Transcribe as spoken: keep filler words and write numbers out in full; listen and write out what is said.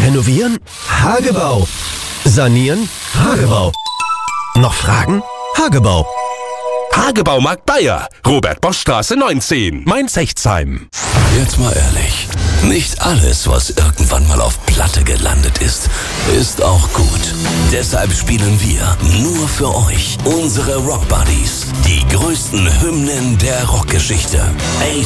Renovieren? Hagebau. Sanieren? Hagebau. Noch Fragen? Hagebau. Hagebaumarkt Bayer, Robert-Bosch-Straße neunzehn, Mainz-Hechtsheim. Jetzt mal ehrlich, nicht alles, was irgendwann mal auf Platte gelandet ist, ist auch gut. Deshalb spielen wir nur für euch unsere Rock Buddies, die größten Hymnen der Rockgeschichte.